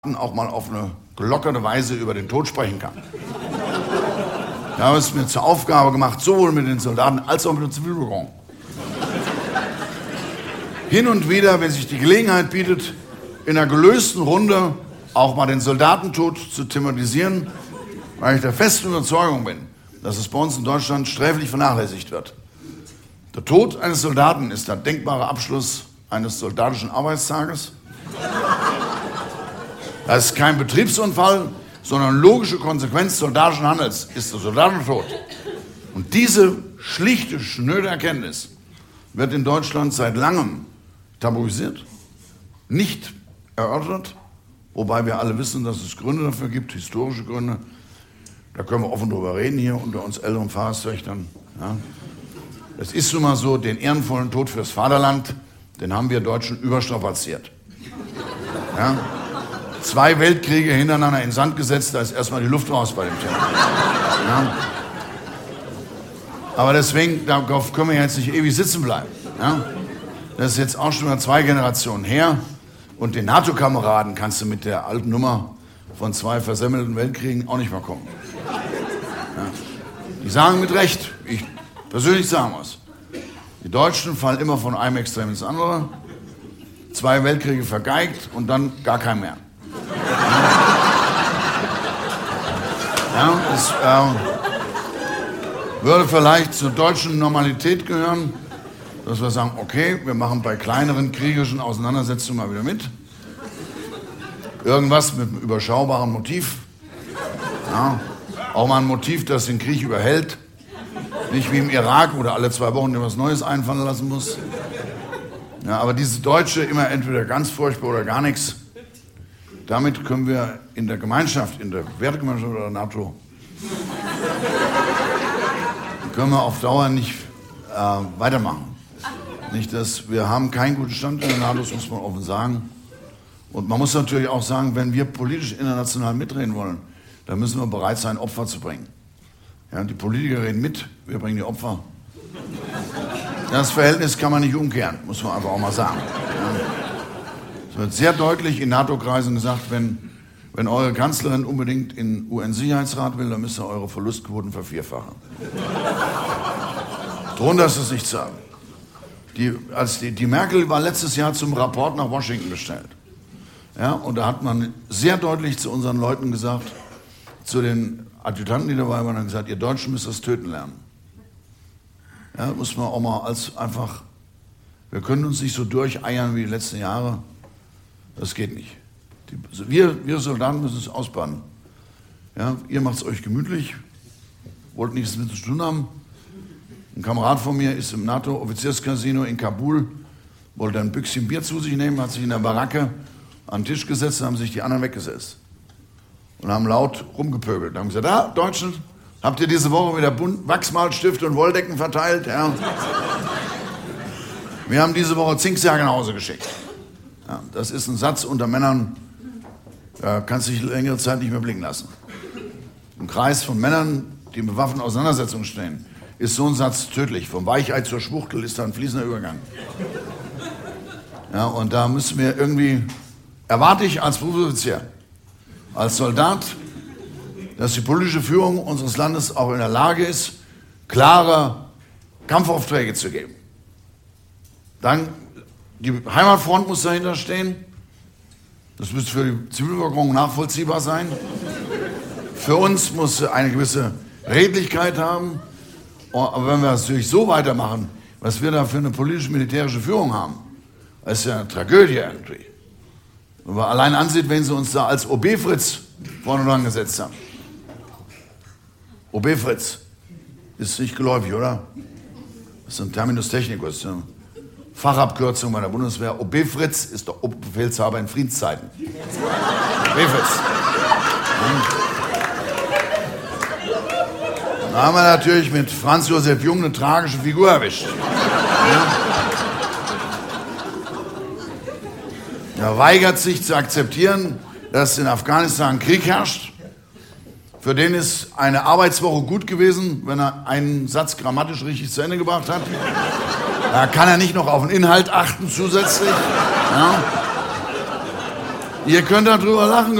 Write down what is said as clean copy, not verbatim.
auch mal auf eine gelockerte Weise über den Tod sprechen kann. Da habe ich es mir zur Aufgabe gemacht, sowohl mit den Soldaten als auch mit der Zivilbevölkerung. Hin und wieder, wenn sich die Gelegenheit bietet, in einer gelösten Runde auch mal den Soldatentod zu thematisieren, weil ich der festen Überzeugung bin, dass es bei uns in Deutschland sträflich vernachlässigt wird. Der Tod eines Soldaten ist der denkbare Abschluss eines soldatischen Arbeitstages. Das ist kein Betriebsunfall, sondern logische Konsequenz soldatischen Handels ist der Soldatentod. Und diese schlichte, schnöde Erkenntnis wird in Deutschland seit langem tabuisiert, nicht erörtert, wobei wir alle wissen, dass es Gründe dafür gibt, historische Gründe. Da können wir offen drüber reden hier unter uns älteren Pfarrerstöchtern. Ja. Es ist nun mal so, den ehrenvollen Tod fürs Vaterland, den haben wir Deutschen überstrapaziert. Ja. 2 Weltkriege hintereinander in den Sand gesetzt, da ist erstmal die Luft raus bei dem Thema. Ja. Aber deswegen, darauf können wir jetzt nicht ewig sitzen bleiben. Ja. Das ist jetzt auch schon mal 2 Generationen her. Und den NATO-Kameraden kannst du mit der alten Nummer von 2 versemmelten Weltkriegen auch nicht mal kommen. Ja. Die sagen mit Recht, ich persönlich sagen muss, die Deutschen fallen immer von einem Extrem ins andere, 2 Weltkriege vergeigt und dann gar kein mehr. Ja, es würde vielleicht zur deutschen Normalität gehören, dass wir sagen, okay, wir machen bei kleineren kriegerischen Auseinandersetzungen mal wieder mit. Irgendwas mit einem überschaubaren Motiv. Ja, auch mal ein Motiv, das den Krieg überhält. Nicht wie im Irak, wo du alle 2 Wochen dir was Neues einfallen lassen musst. Ja, aber diese Deutsche immer entweder ganz furchtbar oder gar nichts. Damit können wir in der Gemeinschaft, in der Wertegemeinschaft oder der NATO, können wir auf Dauer nicht weitermachen. Nicht, dass wir haben keinen guten Stand in der NATO, das muss man offen sagen. Und man muss natürlich auch sagen, wenn wir politisch international mitreden wollen, dann müssen wir bereit sein, Opfer zu bringen. Ja, die Politiker reden mit, wir bringen die Opfer. Das Verhältnis kann man nicht umkehren, muss man einfach auch mal sagen. Ja. Es wird sehr deutlich in NATO-Kreisen gesagt, wenn eure Kanzlerin unbedingt in den UN-Sicherheitsrat will, dann müsst ihr eure Verlustquoten vervierfachen. Darunter ist es nicht zu sagen. Die Merkel war letztes Jahr zum Rapport nach Washington bestellt. Ja, und da hat man sehr deutlich zu unseren Leuten gesagt, zu den Adjutanten, die dabei waren, gesagt, ihr Deutschen müsst das Töten lernen. Ja, muss man auch mal als einfach, wir können uns nicht so durcheiern wie die letzten Jahre. Das geht nicht. Wir Soldaten müssen es ausbaden. Ja, ihr macht es euch gemütlich, wollt nichts mit zu tun haben. Ein Kamerad von mir ist im NATO-Offizierscasino in Kabul, wollte ein Büchschen Bier zu sich nehmen, hat sich in der Baracke an den Tisch gesetzt, und haben sich die anderen weggesetzt. Und haben laut rumgepöbelt. Haben gesagt, ah, Deutschen, habt ihr diese Woche wieder Wachsmalstifte und Wolldecken verteilt? Ja. Wir haben diese Woche Zinksäge nach Hause geschickt. Ja, das ist ein Satz unter Männern, da kannst du dich längere Zeit nicht mehr blicken lassen. Im Kreis von Männern, die in bewaffneten Auseinandersetzungen stehen, ist so ein Satz tödlich. Vom Weichei zur Schwuchtel ist da ein fließender Übergang. Ja, und da müssen wir irgendwie, erwarte ich als Berufsoffizier, als Soldat, dass die politische Führung unseres Landes auch in der Lage ist, klare Kampfaufträge zu geben. Dann, die Heimatfront muss dahinter stehen. Das müsste für die Zivilbevölkerung nachvollziehbar sein. Für uns muss sie eine gewisse Redlichkeit haben. Aber wenn wir das natürlich so weitermachen, was wir da für eine politische-militärische Führung haben, das ist ja eine Tragödie irgendwie. Wenn man allein ansieht, wenn sie uns da als OB Fritz vorne dran gesetzt haben. OB Fritz ist nicht geläufig, oder? Das ist ein Terminus technicus, eine Fachabkürzung bei der Bundeswehr. OB Fritz ist der Oberbefehlshaber in Friedenszeiten. OB Fritz. Da haben wir natürlich mit Franz Josef Jung eine tragische Figur erwischt. Er weigert sich zu akzeptieren, dass in Afghanistan Krieg herrscht. Für den ist eine Arbeitswoche gut gewesen, wenn er einen Satz grammatisch richtig zu Ende gebracht hat. Da kann er nicht noch auf den Inhalt achten zusätzlich. Ja. Ihr könnt darüber lachen.